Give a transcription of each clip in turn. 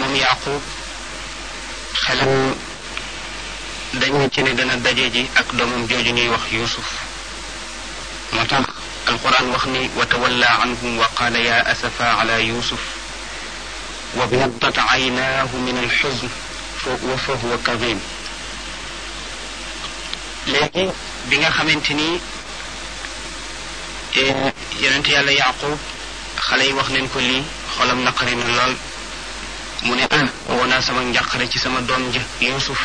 moom Yaqub xelam dañu ci ne dana daje ji ak doomam jooju ñuy wax Yuusuf moo tax alquran wax ni wa tawalla anhum wa qaala ya asafa ala Yuusuf wa byaddat aynaahu min alxuzn wa fa huwa kadim. léegi bi nga xamante ni yonent yàlla Yaqub xale yi wax nañ ko lii xolam naqari na lool mu ne woo naa sama njàqare ci sama doom ja Yuusuf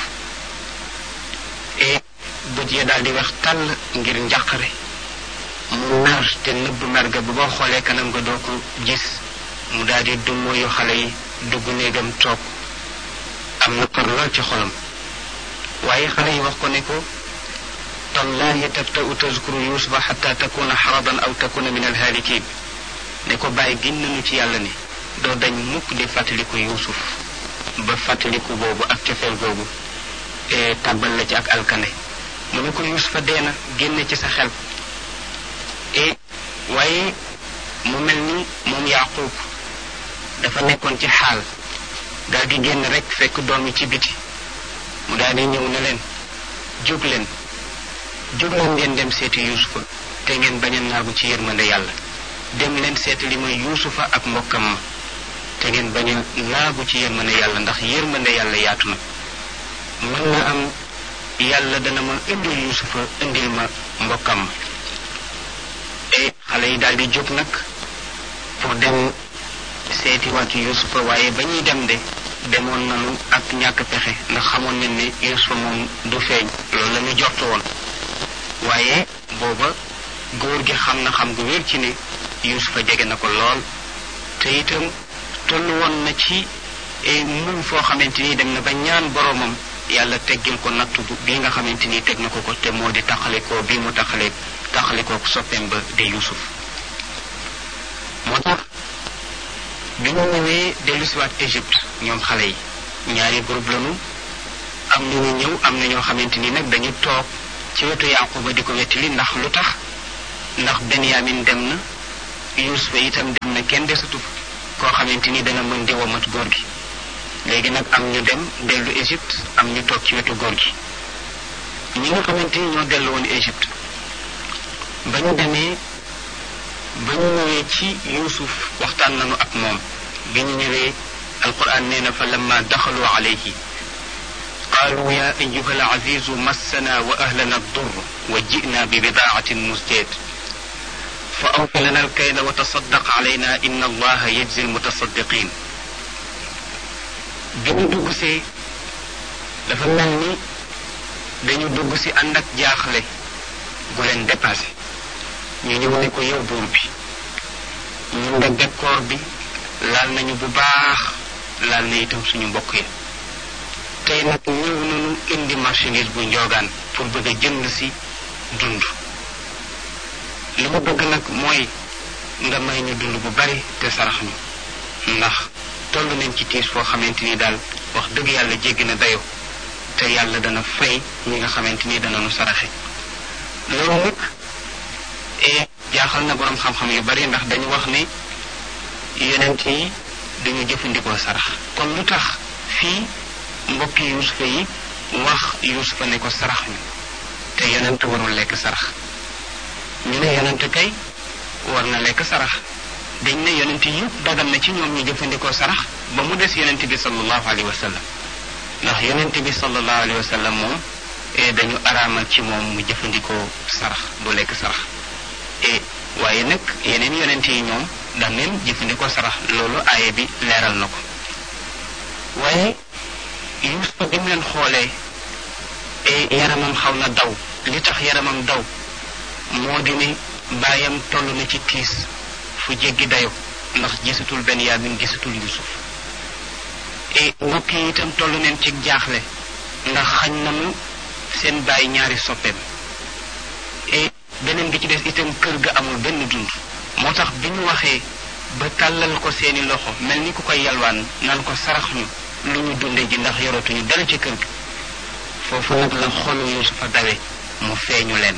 bët ya daal di wax tàll ngir njàqare mu mer te nëbb mer ga bu boo xoolee kanam nga doo ko gis mu daal di dummóoyu xale yi dugg néegam toog am na kor lool ci xolam waaye xale yi wax ko ne ko tallahi tabta'u tazkuru yusufa xatta takuna xaradan aw takuna min alhaalikin ne ko bàyyi gin nañu ci yàlla ne doo dañ mukk di fàttaliku Yuusuf ba fàttaliku boobu ak cofeel googu tàbbal la ci ak alkane mu ne ko Yuusufa dee na génne ci sa xel waaye mu mel ni moom Yaqub dafa nekkoon ci xaal daal di génn rek fekk doom yi ci biti mu daal di ñëw ne leen jóg leen ngeen dem seeti Yuusufa te ngeen bañ a naagu ci yërmande yàlla dem leen seeti li mooy Yuusufa ak mbokkam ma te ngeen bañ a naagu ci yërmande yàlla ndax yërmande yàlla yaatu na mën na am yàlla dana ma indil Yuusufa indil ma mbokkam ma xale yi daal di jóg nag pour dem seeti waatu Yuusufa waaye ba ñuy dem de demoon nañu ak ñàkk pexe ndax xamoon nañ ne Yuusufa moom du feeñ loolu la ñu jortu woon waaye booba góor gi xam na xam gu wér ci ne Yuusufa jege na ko lool te itam tollu woon na ci muñ foo xamante ni dem na ba ñaan boroomam yàlla teggil ko nattu bii nga xamante ni teg na ko ko te moo di taxalikoo bii mu taxalikoo soppeem ba di Yuusuf moo tax bi ñu ñëwee dellusiwaat Égypte ñoom xale yi ñaari groupe lañu am na ñu ñëw am na ñoo xamante ni nag dañu toog ci wetu Yaquba di ko wettali ndax lu tax ndax Benyamin dem na Yuusufa itam dem na kenn desatu koo xamante ni dana mën di womat góor gi léegi nag am ñu dem dellu Égypte am ñu toog ci wetu góor gi ñi nga xamante ni ñoo dellu woon Égypte ba ñu demee ba ñu ñëwee ci Yuusuf waxtaan nañu ak moom bi ñu ñëwee alquran nee na fa lamma daxalu alayhi qaalu ya ayuha alazizu massana wa ahlana addur wa ji'na bi bidaatin musjad fa awfi lana alkayla wa tasaddaq alayna inna allaha yajzi almutasaddiqin bi ñu dugg si dafa mel ni dañu dugg si ànd ak jaaxle gu leen dépassé ñu ñëw ne ko yow buur bi ñun de décor bi laal nañu bu baax laal na itam suñu mbokk yi tey nag ñëw nañu indi marchandise bu njoogaan pour bëgg a jënd si dund li ma bëgg nag mooy nga may ñu dund bu bari te sarax ñu ndax toll nañ ci tiis foo xamante ni daal wax dëgg yàlla jéggi na dayo te yàlla dana fay ñi nga xamante ni dana nu saraxe loolu nag jaaxal na boroom xam-xam yu bari ndax dañu wax ne yonent yi dañu jëfandikoo sarax kon lu tax fii mbokki Yuusufa yi wax Yuusufa ne ko sarax ñu te yonent warul lekk sarax ñu ne yonent kay war na lekk sarax dañ ne yonent yi dagal na ci ñoom ñu jëfandikoo sarax ba mu des yonent bi sallallahu alayhi wa sallam ndax yonent bi sallallahu alayhi wa sallam moom dañu araamal ci moom mu jëfandikoo sarax du lekk sarax waaye nag yeneen yonent yi ñoom daan leen jëfandikoo sarax loolu aaye bi leeral na ko waaye Yuusufa bi mu leen xoolee yaramam xaw na daw li tax yaramam daw moo di ne baayam toll na ci tiis fu jéggi dayo ndax gisatul Benyamin gisatul Yuusuf mbokk yi itam toll neen ci jaaxle ndax xañ nañu seen baay ñaari soppeem beneen bi ci des itam kër ga amul benn dund moo tax bi ñu waxee ba tàllal ko seeni loxo mel ni ku koy yalwaan naan ko sarax ñu lu ñu dunde ji ndax yoratuñu dara ci kër gi foofu nag la xolu Yuusufa dawe mu feeñu leen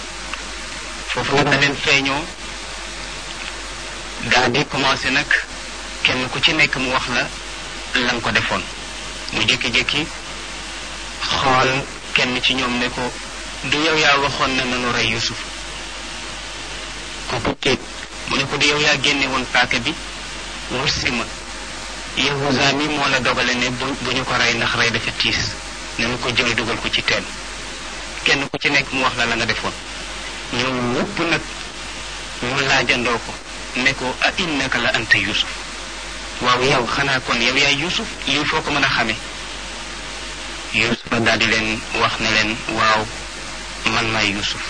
foofu nag la leen feeñoo daal di commencé nag kenn ku ci nekk mu wax la la nga ko defoon mu jékki-jékki xool kenn ci ñoom ne ko du yow yaa waxoon na nanu rey Yusuf kooku tiit mu ne ko du yow yaa génne woon paaka bi wursi ma Yahuza mi moo la dogale ne bu ñu ko rey ndax rey dafa tiis nanu ko jël dugal ko ci teen kenn ku ci nekk mu wax la nga defoon ñoom ñëpp nag mu laajandoo ko ne ko a innaka la anta Yusuf waaw yow xanaa kon yow yaay Yusuf lii foo ko mën a xamee Yusufa daal di leen wax ne leen waaw man maay Yusuf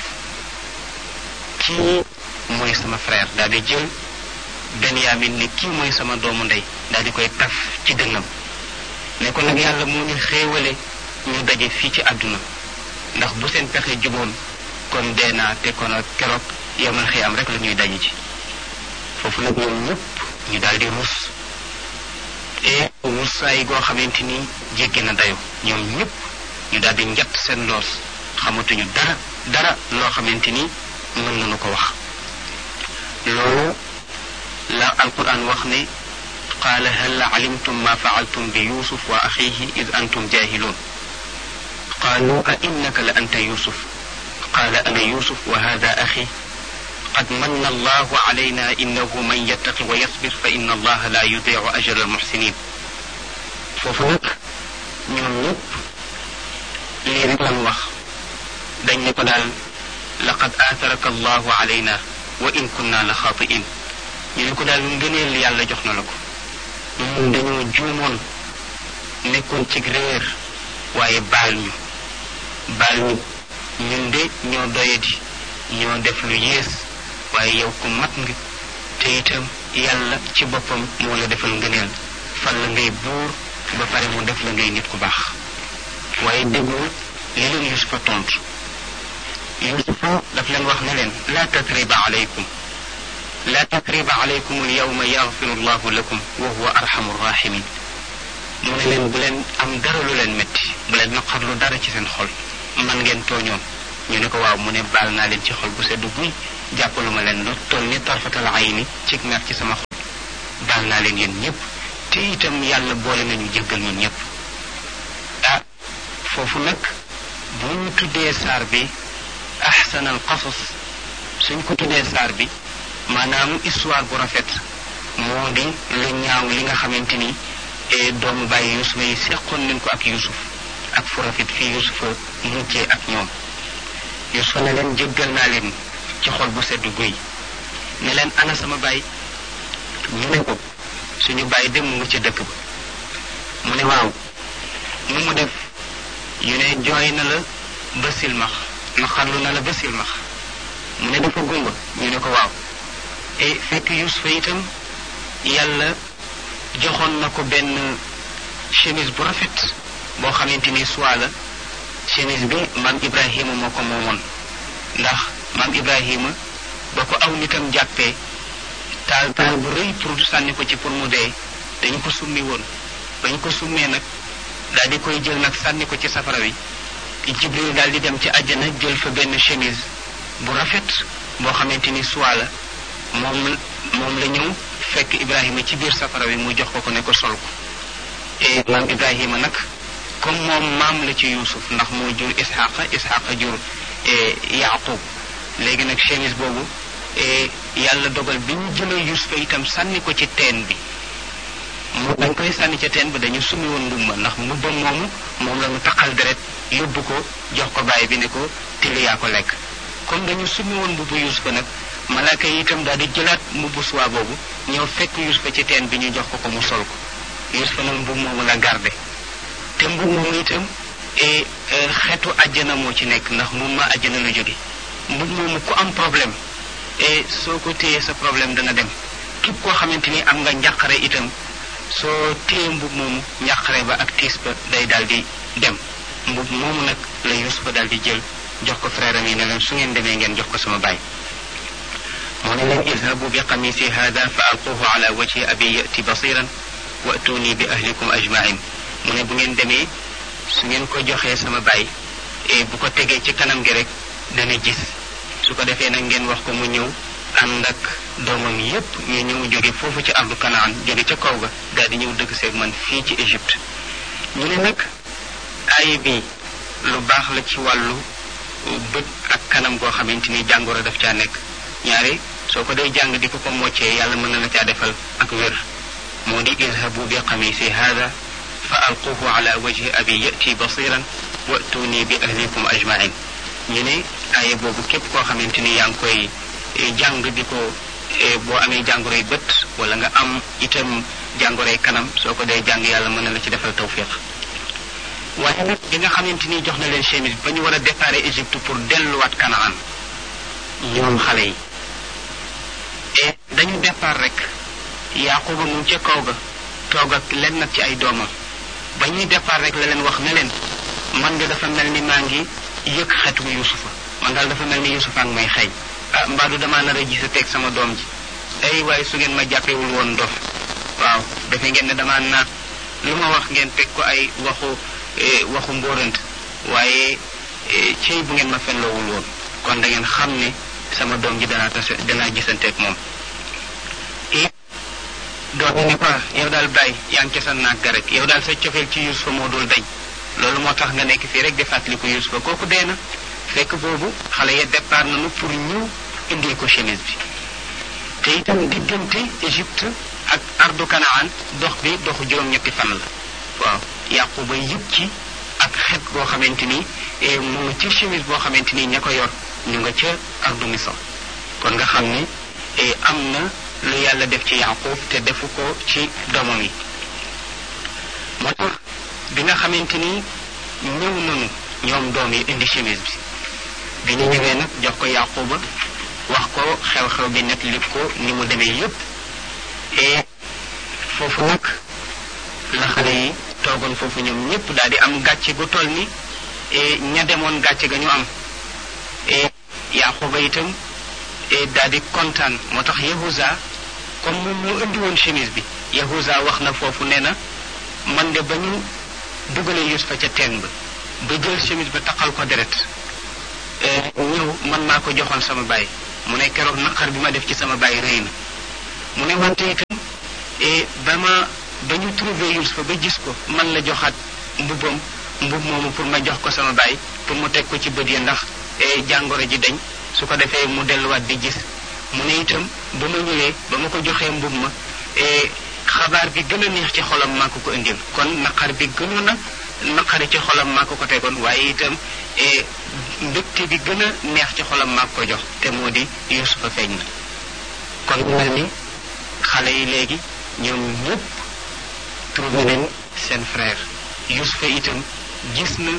kii mooy sama frère daal di jël Benyamin ne kii mooy sama doomu ndey daal di koy taf ci dënnam ne ko nag yàlla moo ñu xéewale ñu daje fii ci àdduna ndax bu seen pexe juboon kon dee naa te kon ak keroog yamal xiyaam rek la ñuy daje ci foofu nag ñoom ñëpp ñu daal di rus et rusaay goo xamante ni jéggi na dayo ñoom ñëpp ñu daal di njatt seen loos xamatuñu dara loo xamante ni mën nañu ko wax loolu la alquran wax ne qaala hal alimtum ma faaltum bi yusuf wa axihi id antum jahilun qaalu a innaka la anta yusuf qaala ana yusuf wa hada axi qad manna allahu alayna innahu man yattaqi wa yasbir fa inna allaha la yudiicu ajra almuxsinin foofu nag ñoom ñëpp lii rek lañu wax dañ ne ko daal laqad aataraka allahu alayna wa in kunna la xaatiin ñu ne ko daal ngëneel yàlla jox na la ko ñun dañoo juumoon nekkoon ci réer waaye baal ñu ñun de ñoo doyadi ñoo def lu yées waaye yow ku mat nga te itam yàlla ci boppam moo la defal ngëneel fal la ngay buur ba pare mu def la ngay nit ku baax waaye déggul li leen Yusufa tontu Yusufa daf leen wax ne leen laa tatriba alaykum alyawma yaxfiru llahu lakum wa huwa arhamu rahimin mu ne leen bu leen am dara lu leen métti bu leen naqarlu dara ci seen xol man ngeen tooñoon ñu ne ko waaw mu ne baal naa leen ci xol bu sedd guy jàppaluma leen lu toll ni tarfatal ayni ci mer ci sama xol baal naa leen yéen ñëpp te itam yàlla boole nañu jéggal ñun ñëpp foofu nag bu ñu tuddee saar bi ahsanal qasas suñ ko tuddee saar bi maanaam histoire bu rafet moo di lu ñaaw li nga xamante ni doomu bàyyi Yusufa yi seqoon nañ ko ak Yusuf ak fu rafet fii Yusufa mujjee ak ñoom Yusufa ne leen jéggal naa leen ci xol bu sedd guy ne leen ana sama baay ñu ne ko suñu baay dem mu ngi ca dëkk ba mu ne waaw mu def ñu ne jooy na la ba silmax naqarlu na la ba silmax mu ne dafa gumba ñu ne ko waaw et fekk Yusufa itam yàlla joxoon na ko benn chemise bu rafet boo xamante ni soit la chemise bi maam Ibrahima moo ko moomoon ndax maam Ibrahima ba ko aw nitam jàppee taal bu rëy pour sànni ko ci pour mu dee dañu ko summi woon bañ ko summee nag daal di koy jël nag sànni ko ci safara wi Jibril daal di dem ci àjjana jël fa benn chemise bu rafet boo xamante ni soit la moom la ñëw fekk Ibrahima ci biir safara wi mu jox ko ne ko sol ko et maam Ibrahima nag comme moom maam la ci Yuusuf ndax moo jur Isxaqa jur Yaaqub léegi nag chemise boobu yàlla dogal bi ñu jëlee Yuusufa itam sànni ko ci teen bi mu dañ koy sànni ca teen ba dañu summi woon mbubba ndax mbubba moom la ñu taqal deret yóbbu ko jox ko bàyyi bi ne ko tilli yaa ko lekk comme dañu summi woon mbubbu Yuusufa nag malaaka yi itam daal di jëlaat mbubbu suwaa boobu ñëw fekk Yuusufa ci teen bi ñu jox ko mu sol ko Yuusufa nag mbub moomu la garde te mbub moomu itam xeetu àjjana moo ci nekk ndax moom ma àjjana la jóge mbub moomu ku am problème soo ko téyee sa problème dana dem képp koo xamante ni am nga njàqare itam soo téye mbub moomu njàqare ba ak tiis ba day daal di dem mbub moomu nag la Yuusufa daal di jël jox ko frère am yi ne leen su ngeen demee ngeen jox ko sama baay moo ne leen idhabu bi qamisi hada fa alquhu ala wajhi abi yati basiran wa atuni bi ahlikum ajmain mu ne bu ngeen demee su ngeen ko joxee sama baay bu ko tegee ci kanam gi rek dana gis su ko defee nag ngeen wax ko mu ñëw ànd ak doomam yépp ñu ñëw jóge foofu ci ardu Kanaan jóge ca kaw ga daal di ñëw dëkk seeg man fii ci Égypte. ñu ne nag aaya bi lu baax la ci wàllu bët ak kanam goo xamante ni jàngoro daf caa nekk. ñaari soo ko dee jàng di ko moccee yàlla mën na la caa defal ak wér. moo di idhabu bi qamisi hada fa alquhu ala wajhi abi yati basiran wa'tuni bi ahlikum ajmain. ñu ne aaya boobu képp koo xamante ni yaa ngi koy jàng di ko boo amee jàngoroy bët wala nga am itam jàngoroy kanam soo ko dee jàng yàlla mën na la ci defal tawfiq. waaye nag bi nga xamante ni jox na leen chemise ba ñu war a départ Égypte pour delluwaat Kanaan ñoom xale yi et dañu départ rek Yaquba mu ca kaw ga toog ak leen nag ci ay doomam ba ñuy départ rek la leen wax ne leen man nga dafa mel ni maa ngi yëg xetu Yusufa man daal dafa mel ni Yusufa ak may xëy mbaadu damaa nar a gis a teg sama doom ji ay waaye su ngeen ma jàppewul woon dof waaw defe ngeen ne damaa naat lu ma wax ngeen teg ko ay waxu mbóorant waaye cey bu ngeen ma fenloowul woon kon da ngeen xam ne sama doom ji danaa gisanteeg moom. doom yi ne ko yow daal bàyyi yaa ngi ca sa naag ga rek yow daal sa cofeel ci Yusufa moo dul dañ loolu moo tax nga nekk fii rek di fàttaliku Yusufa kooku dee na. fekk boobu xale ya départ nañu pour ñu indil ko chemise bi te itam diggante Égypte ak ardu Kanaan dox bi doxu juróom-ñetti fan la. waaw Yaquba yëg ci ak xet boo xamante ni mu nga ci chemise boo xamante ni ña ko yor ñu nga ca ardu Misr kon nga xam ne am na lu yàlla def ci Yaqub te defu ko ci doomam yi. moo tax bi nga xamante ni ñëw nañu ñoom doom yi indi chemise bi ñu ñëwee nag jox ko Yaquba wax ko xew-xew bi net li ko ni mu demee yépp et foofu nag la xale yi toogoon foofu ñoom ñëpp daal di am gàcce gu toll ni ña demoon gàcce ga ñu am et Yaquba itam daal di kontaan moo tax Yahuza comme moom moo indi woon chemise bi Yahuza wax na foofu nee na man de ba ñu dugalee Yusufa ca teen ba jël chemise ba taqal ko deret ñëw man maa ko joxoon sama baay mu ne keroog naqar bi ma def ci sama baay rëy na mu ne wante itam ba ñu trouvé Yusufa ba gis ko man la joxaat mbub moomu pour ma jox ko sama baay pour mu teg ko ci bët yi ndax jàngoro ji dañ su ko defee mu delluwaat di gis mu ne itam ba ma ñëwee ba ma ko joxee mbub ma xabaar bi gën a neex ci xolam maa ko indil kon naqar bi gënoon a naqari ci xolam maa ko tegoon waaye itam mbégte bi gën a neex ci xolam maa ko jox te moo di Yusufa feeñ na kon mu mel ni xale yi léegi ñoom ñëpp trouvé nañ seen frère Yusufa itam gis na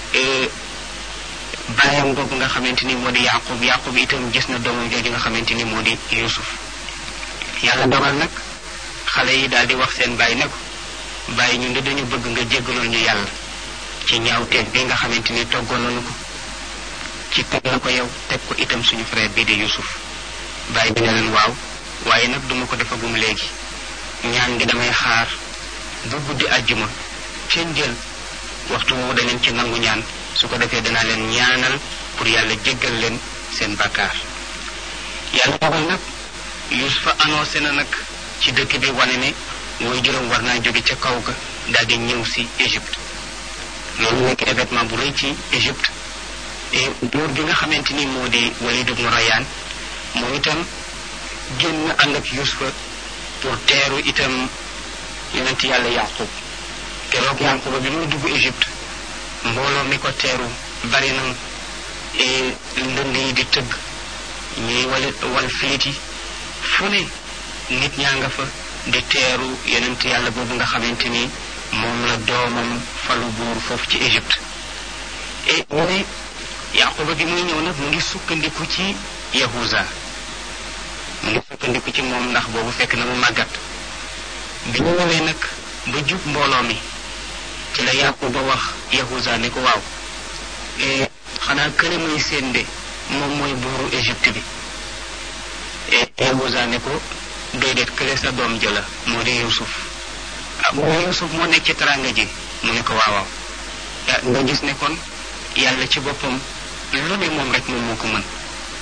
baayam boobu nga xamante ni moo di Yaqub itam gis na doomam jooju nga xamante ni moo di Yusuf yàlla dogal nag xale yi daal di wax seen baay ne ko bàyyi ñun de dañu bëgg nga jéggaloon ñu yàlla ci ñaawteeg bi nga xamante ni toggoon nañu ko ci teg la ko yow teg ko itam suñu frère bii di Yusuf bàyyi bi ne leen waaw waaye nag duma ko defagum léegi ñaan gi damay xaar bu guddi àjjuma seen jël waxtu woowu danañ ci nangu ñaan su ko defee danaa leen ñaanal pour yàlla jéggal leen seen bàkkaar yàlla dogal nag Yusufa annoncé na nag ci dëkk bi wane ne mooy juróom war naa jóge ca kaw ga daal di ñëw si Égypte loolu nekk événement bu rëy ci Égypte et buur bi nga xamante ni moo di Walid ibn Rayyan moom itam génn ànd ak Yusufa pour teeru itam yonent yàlla Yaqub keroog Yaquba bi muy dugg Égypte mbooloo mi ko teeru bari na et ndënd yi di tëgg ñuy wal filit yi fu ne nit ñaa nga fa di teeru yonent yàlla boobu nga xamante ni moom la doomam falu buur foofu ci Égypte et mu ne Yaquba bi muy ñëw nag mu ngi sukkandiku ci Yahuza mu ngi sukkandiku ci moom ndax boobu fekk na mu màggat bi ñu ñëwee nag ba jub mbooloo mi ci la Yaquba wax Yahuza ne ko waaw xanaa kële muy seen de moom mooy buuru Égypte bi et Yahuza ne ko déedéet kële sa doom jëla moo di Yusuf Yusuf moo nekk ci teranga ji mu ne ko waawaaw nga gis ne kon yàlla ci boppam lu ne moom rek moom moo ko mën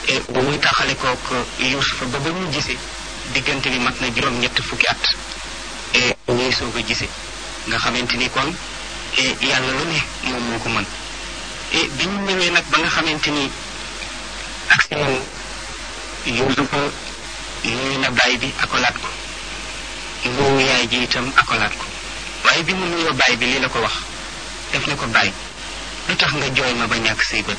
ba muy taxale kook Yuusufa ba ñu gisee diggante bi mat na juróom-ñett fukki at ñuy soog a gisee nga xamante ni kon yàlla lu ne moom moo ko mën bi ñu ñëwee nag ba nga xamante ni ak si moom Yuusufa nuyu na baay bi akolaat ko nuyu yaay ji itam akolaat ko waaye bi mu nuyoo baay bi lii la ko wax def ne ko baay lu tax nga jooy ma ba ñàkk say bët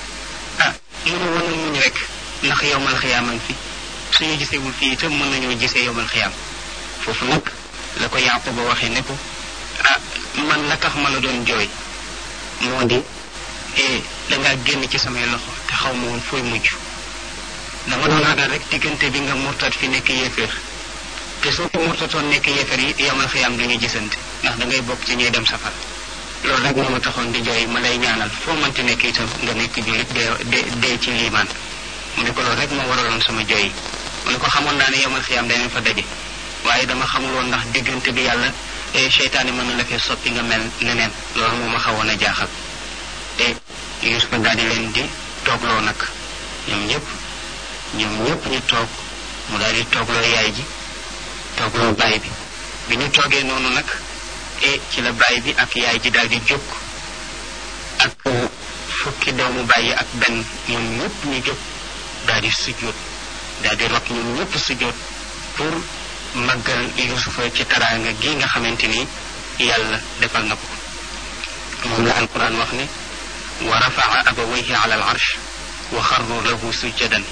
mu ne woon muñ rek ndax yowmal xiyaaman fi suñu gisewul fii itam mën nañoo gisee yowmal xiyaam foofu nag la ko Yaquba waxee ne ko man la tax ma la doon jooy moo di dangaa génn ci samay loxo te xaw ma woon fooy mujj dama doon ragal rek diggante bi nga murtat fi nekk yéeféer te soo fi murtatoon nekk yéeféer yi yowmal xiyaam duñu gisante ndax da ngay bokk ci ñuy dem safar loolu rek moo ma taxoon di jooy ma lay ñaanal foo mënti nekk itam nga nekk jullit dee ci liimaan mu ne ko loolu rek moo waraloon sama jooy yi mu ne ko xamoon naa ne yowmal xiyaam danañ fa daje waaye dama xamul woon ndax diggante bi yàlla seytaane mën na la fee soppi nga mel neneen loolu moo ma xawoon a jaaxal te Yuusufa daal di leen di toogloo nag ñoom ñëpp ñu toog mu daal di toogloo yaay ji toogloo baay bi ñu toogee noonu nag ci la baay bi ak yaay ji daal di jóg ak fukki doomu baay ak benn ñoom ñëpp ñu jóg daal di sujjóot daal di rot ñoom ñëpp sujjóot pour màggal Yuusufa ci taraanga gi nga xamante ni yàlla defal na ko moom la alquran wax ne wa rafaa abawayhi ala al arsh wa xarru lahu sujjadan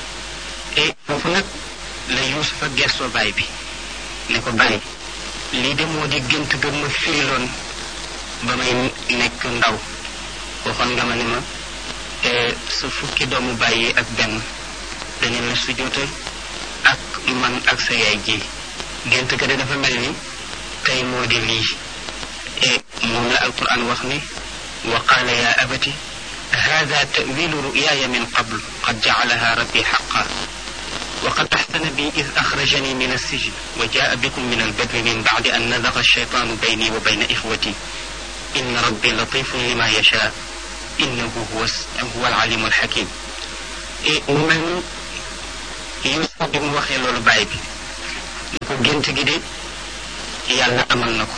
foofu nag la Yuusufa gestoo baay bi ne ko baay lii de moo di gént ga ma firiloon ba may nekk ndaw waxoon nga ma ne ma sa fukki doomu bàyyi ak benn dañu la sujjóotal ak man ak sa yaay ji gént ga de dafa mel ni tey moo di lii moom la alquran wax ne wa qaala ya abati hada tawilu ruyaaya min qabl qad jacalaha rabbi xaqa وقد أحسن بي إذ أخرجني من السجن وجاء بكم من البدو من بعد أن نزغ الشيطان بيني وبين إخوتي إن ربي لطيف لما يشاء إنه هو العليم الحكيم من يوسف بن وخي لولو باي بي نكو جنت جي دي يالا أمل نكو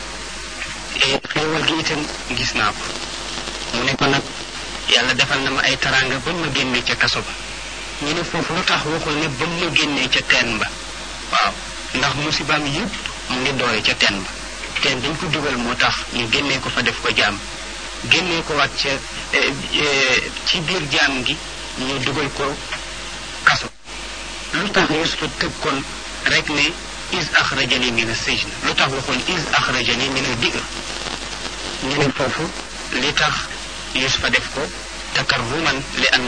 xewal gi itam gis naa ko mu ne ko nag yàlla defal na ma ay taranga ba ma génne ca kaso ba ñu ne foofu lu tax waxul ne ba mu génnee ca teen ba waaw ndax musibaam yëpp mu ngi doore ca teen ba teen dañ ko dugal moo tax ñu génnee ko fa def ko jaam génnee ko waat ca ci biir jaam gi ñu dugal ko kaso lu tax Yuusufa tëb kon rek ne is axrajani min as-sijn lu tax waxul is axrajani min al-bi'r ñu ne foofu li tax Yuusufa def ko takarruman li an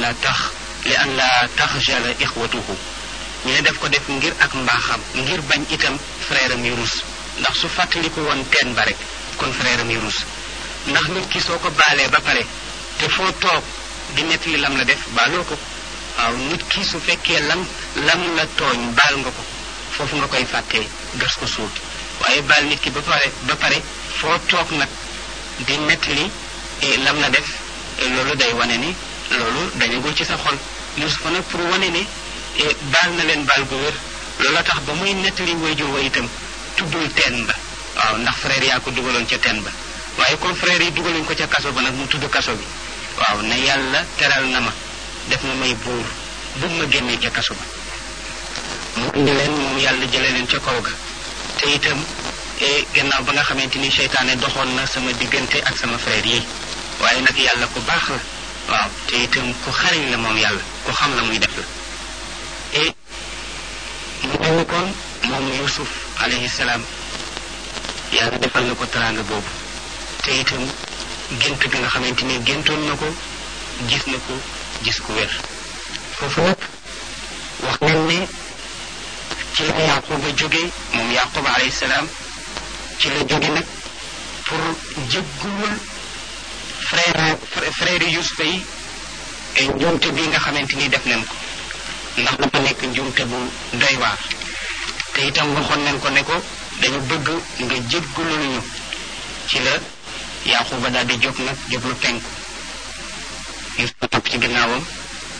la taxjala ixwatuhu ñu ne def ko def ngir ak mbaaxam ngir bañ itam frère am yu rus ndax su fàttaliku woon teen ba rek kon frère am yu rus ndax nit ki soo ko baalee ba pare te foo toog di nettali lam la def baaloo ko waaw nit ki su fekkee lam la tooñ baal nga ko foofu nga koy fàttee gas ko suul waaye baal nit ki ba pare foo toog nag di nettali lam la def loolu day wane ni loolu dañagul ci sa xol Yuusufa nag pour wane ne baal na leen baal gu wér loola tax ba muy nettali waajur wa itam tuddul teen ba waaw ndax frère yaa ko dugaloon ca teen ba waaye comme frère yi dugaluñ ko ca kaso ba nag mu tudd kaso bi waaw ne yàlla teral na ma def na may buur bu ma génnee ca kaso ba mu indi leen moom yàlla jële leen ca kaw ga te itam gannaaw ba nga xamante ni seytaane doxoon na sama diggante ak sama frère yi waaye nag yàlla ku baax la waaw te itam ku xariñ la moom yàlla ku xam la muy def la et mu mel ni kon moom Yuusuf alayhi salaam yàlla defal na ko teraanga boobu te itam gént gi nga xamante ni géntoon na ko gis ku wér foofu nag wax nañ ne ci la Yaquba jóge moom Yaquba alayhi salaam ci la jóge nag pour jéggul frère Yuusufa yi njuumte bi nga xamante ni def nañ ko ndax dafa nekk njuumte bu doy waar te itam waxoon nañ ko ne ko dañu bëgg nga jéggulul ñu ci la Yaquba daal di jóg nag jublu penku Yuusufa topp ci ginnaawam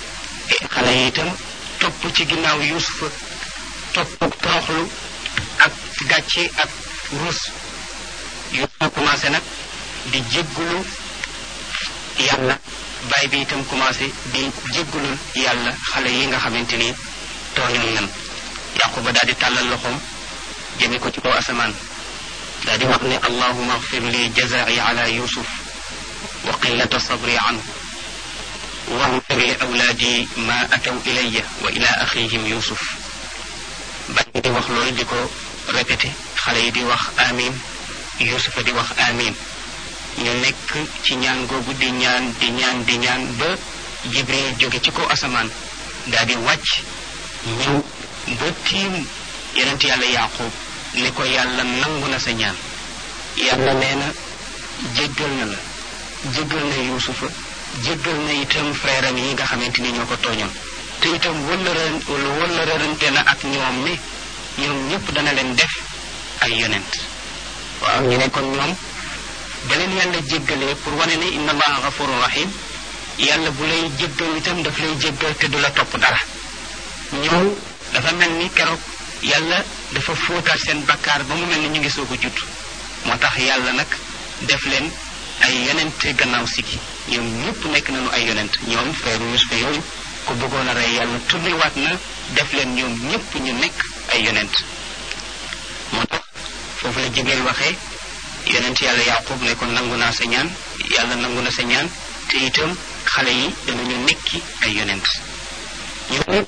xale yi itam topp ci ginnaaw yuusufa topp toroxlu ak gàcce ak ruus yuusufa commencé nag di jéggulu yàlla baay bi itam commencé di jéggulul yàlla xale yi nga xamante ni tooñoon nan yaquba daal di tàllal loxoom jëme ko ci kaw asamaan daal di wax ne allahuma agfir li jazai ala yusuf wa qillata sabri anhu واغفر لأولادي ما أتوا إلي وإلى أخيهم يوسف bañ di wax loolu di ko répété xale yi di wax amin yusufa di wax amin ñu nekk ci ñaan googu di ñaan ba jibril jóge ci kaw asamaan daal di wàcc ñëw ba tiim yonent yàlla yaqub ne ko yàlla nangu na sa ñaan yàlla nee na jéggal na la jéggal na yusufa jéggal na itam frère am yi nga xamante ni ñoo ko tooñoon te itam wëllërante na ak ñoom ne ñoom ñëpp dana leen def ay yonent waaw ñu ne kon ñoom ba leen yàlla jéggalee pour wane ne inna allaha gafurun rahim yàlla bu lay jéggal itam daf lay jéggal te du la topp dara ñoom dafa mel ni keroog yàlla dafa fóotaat seen bakkaar ba mu mel ni ñu ngi soog a judd moo tax yàlla nag def leen ay yonent gannaaw sigi ñoom ñëpp nekk nañu ay yonent ñoom frère Yuusufa yooyu ko bëggoon a rey yàlla tourné waat na def leen ñoom ñëpp ñu nekk ay yonent moo tax foofu la Jibril waxee yonent yàlla Yaqub ne ko nangu naa sa ñaan yàlla nangu na sa ñaan te itam xale yi danañu nekki ay yonent ñu nekk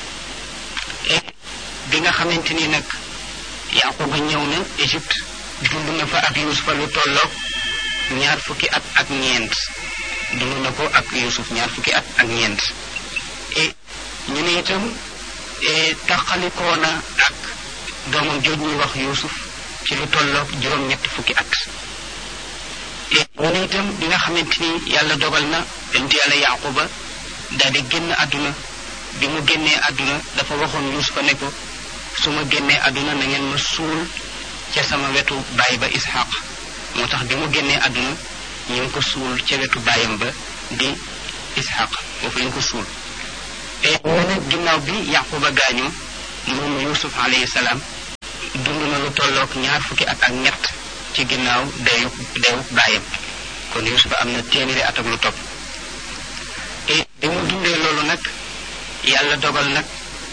bi nga xamante ni nag Yaquba ñëw na Égypte dund na fa ak Yuusufa lu tolloog ñaar fukki at ak ñeent dund na ko ak Yuusuf ñaar fukki at ak ñeent ñu ne itam taxalikoo na ak doomam jooj ñuy wax Yuusuf ci lu tolloog juróom-ñett fukki at ñu ne itam bi nga xamante ni yàlla dogal na yonent yàlla Yaquba daal di génn àdduna bi mu génnee àdduna dafa waxoon Yuusufa ne ko su ma génnee àdduna na ngeen ma suul ca sama wetu baay ba Ishaq moo tax bi mu génnee àdduna ñu ngi ko suul ca wetu baayam ba di Ishaq foofu lañ ko suul mu ne ginnaaw bi Yaquba gaañu moom Yuusuf alayhi salaam dund na lu tolloog ñaar fukki at ak ñett ci ginnaaw deewu baayam kon Yuusuf am na téeméeri at ak lu topp bi mu dundee loolu nag yàlla dogal nag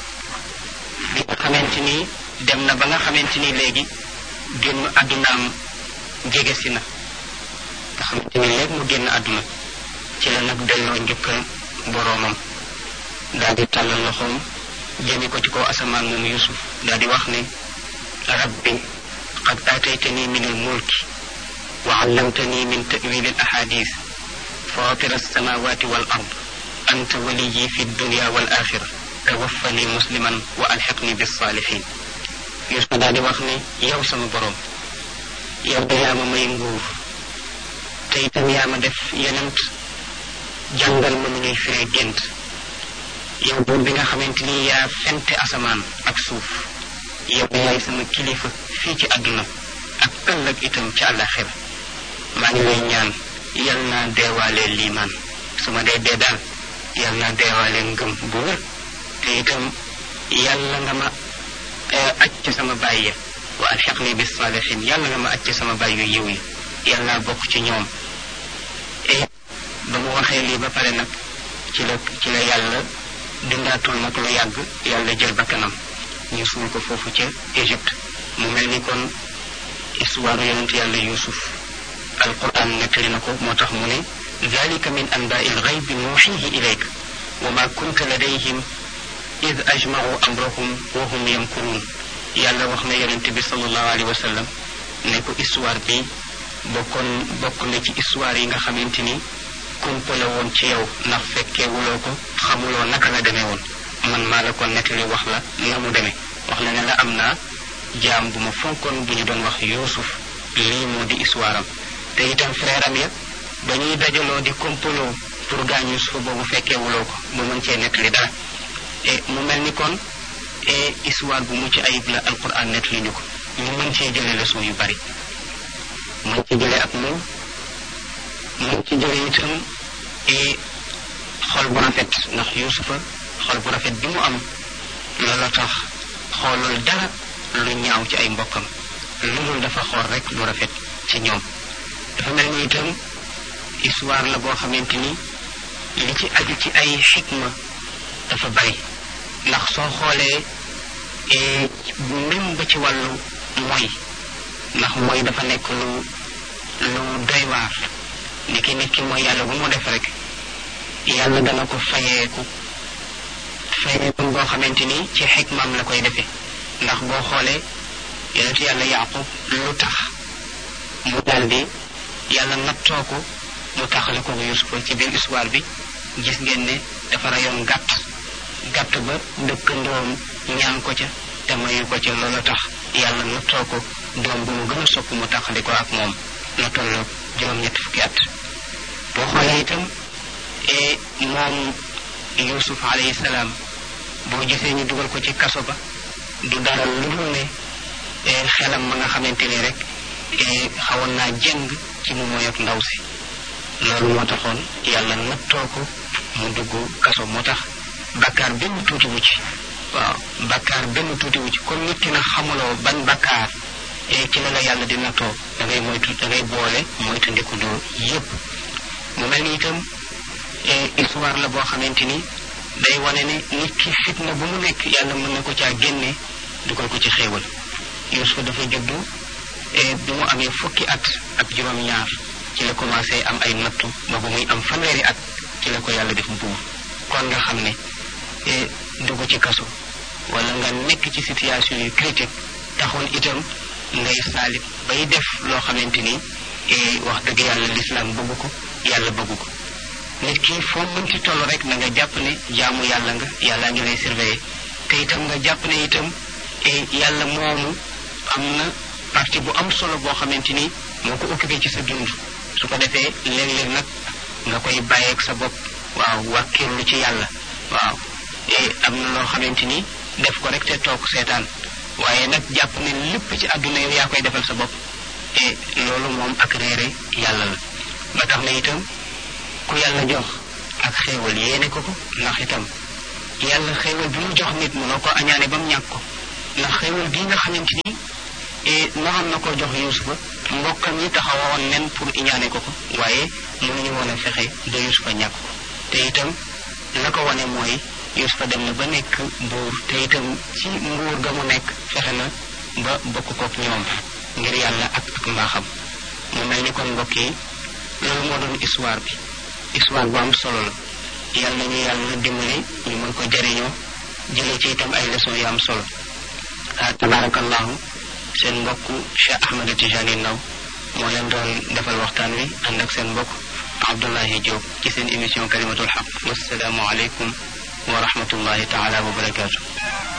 bi nga xamante ni dem na ba nga xamante ni léegi génn àddunaam jege si na nga xamante ni léegi mu génn àdduna ci la nag delloo njukkal boroomam daal di tàllal loxoom jëme ko ci kaw asamaan moom Yuusuf daal di wax ne rabbi qad aataytani min al-mulki wa allamtani min ta'wil al-ahadith fatir as-samawati wal ard anta waliyyi fi ad-dunya wal akhirah tawaffani musliman wa alhiqni bis salihin Yuusuf daal di wax ne yow sama boroom yow de yaa ma may nguur te itam yaa ma def yonent jàngal ma nu ñuy firee gént yow buur bi nga xamante ni yaa fente asamaan ak suuf yow yaay sama kilifa fii ci àdduna ak ëllëg itam ci àllaxira maa ngi lay ñaan yal naa deewaale liimaan su ma dee daal yal naa deewaale ngëm bu wér te itam yàlla nga ma aj ci sama baay ya wa alxiqni bis saalihin yàlla nga ma aj ci sama baay yu yiw yi yal naa bokk ci ñoom ba mu waxee lii ba pare nag ci la yàlla dundaatul nag lu yàgg yàlla jël bakkanam ñu suul ko foofu ca Égypte mu mel ni kon histoire yonent yàlla Yuusuf alquran nettali na ko moo tax mu ne zalika min anbaa'il ghaybi nuuhiihi ilayka wa ma kunta ladayhim id ajma'u amrahum wa hum yamkuruun yàlla wax na yonent bi sallallahu alayhi wa sallam ne ko histoire bi bokk na ci histoire yi nga xamante ni kumpa la woon ci yow ndax fekkee wuloo ko xamuloo naka la demee woon man maa la ko nettali wax la na mu demee wax la ne la am naa jaam bu ma fonkoon bu ñu doon wax Yuusuf lii moo di histoire am te itam frère am ya ba ñuy dajaloo di kompaloo pour gaañ Yuusuf boobu fekkee wuloo ko ba mën cee nettali dara mu mel ni kon histoire bu mucc ayib la alquran nettali ñu ko ñu mën cee jëlee leçon yu bari mën ci jëlee ak moom mën ci jëlee itam xol bu rafet ndax Yuusufa xol bu rafet bi mu am loolu tax xoolul dara lu ñaaw ci ay mbokkam lu dul dafa xool rek lu rafet ci ñoom. dafa mel ni itam histoire la boo xamante ni li ci aju ci ay xikma dafa bari ndax soo xoolee même ba ci wàllu mooy ndax mooy dafa nekk lu doy waar ni ki nit ki mooy yàlla bu mu def rek yàlla dana ko fayeeku boo xamante ni ci xikmaam la koy defee ndax boo xoolee yonentu yàlla Yaqub lu tax mu daldi yàlla nattoo ko mu taxale ko Yuusufa ci biir histoire bi gis ngeen ne dafa rayoon gàtt ba dëkkandoom ñaan ko ca te mayu ko ca loolu tax yàlla nattoo ko doom bu mu gën a sopp mu taxali ko ak moom na tolloo juróom-ñetti fukki at. boo xoolee itam moom Yuusuf alayhi salaam boo gisee ñu dugal ko ci kaso ba du dara lu dul ne xelam ma nga xamante ni rek xawoon naa jëng ci mu moy ak ndaw si loolu moo taxoon yàlla nattoo ko mu dugg kaso moo tax bakkaar benn tuuti wu ci waaw bakkaar benn tuuti wu ci kon nit ki na xamuloo ban bakkaar ci la yàlla di nattoo da ngay moytu da ngay boole moytu ndikudoo yépp mu mel ni itam histoire la boo xamante ni day wane ne nit ki fitna bu mu nekk yàlla mën na ko caa génne dugal ko ci xéewal Yuusufa dafa juddu bi mu amee fukki at ak juróom-ñaar ci la commencé am ay nattu ba bu muy am fanweeri at ci la ko yàlla def buur kon nga xam ne dugg ci kaso wala nga nekk ci situation yu critique taxoon itam ngay saalit bay def loo xamante ni wax dëgg yàlla lislaam bëgg ko yàlla bëgg ko nit ki foo mënti toll rek na nga jàpp ne jaamu yàlla nga yàlla ngi lay surveiller te itam nga jàpp ne itam yàlla moomu am na partie bu am solo boo xamante ni moo ko occupé ci sa dund su ko defee léeg-léeg nag nga koy bàyyeeg sa bopp waaw wàkkirlu ci yàlla waaw am na loo xamante ni def ko rek te toog seetaan waaye nag jàpp ne lépp ci àdduna yow yaa koy defal sa bopp loolu moom ak réere yàlla la ba tax na itam ku yàlla jox ak xéewal yéene ko ndax itam yàlla xéewal bi mu jox nit mënoo ko añaane ba mu ñàkk ko ndax xéewal bii nga xamante ni naxam na ko jox Yuusufa mbokkam yi taxawoon nen pour iñaane ko waaye mënuñu woon a fexe ba Yuusufa ñàkk ko te itam la ko wane mooy Yuusufa dem na ba nekk buur te itam ci nguur ga mu nekk fexe na ba bokk kook ñoom ngir yàlla ak mbaaxam mu mel ni kon mbokk yi loolu moo doon histoire bi histoire bu am solo la yàlla ñu yàlla dimbali ñu mën ko jëriñoo jëlee ci itam ay leçons yu am solo tabarakallahu seen mbokk Cheikh Ahmed Tijani Ndaw moo leen doon defal waxtaan wi ànd ak seen mbokk Abdoulaye Diop ci seen émission kalimatul haq wassalaamu aleykum wa rahmatullahi taala wa barakaatu